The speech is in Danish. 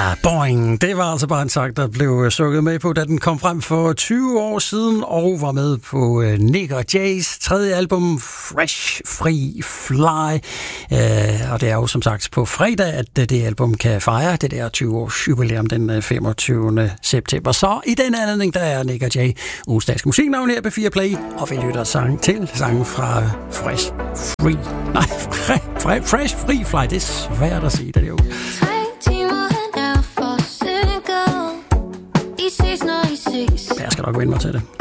Boing. Det var altså bare en sang, der blev sukket med på, da den kom frem for 20 år siden, og var med på Nick og Jays tredje album, Fresh Free Fly. Og det er jo som sagt på fredag, at det album kan fejre det der 20-års jubilæum den 25. september. Så i den anledning, der er Nick og Jay ugens danske musiknavn her på 4 Play, og vi lytter sangen fra Fresh Free. Nej, Fresh Free Fly. Det er svært at sige det jo. Jeg skal nok vende mig til det.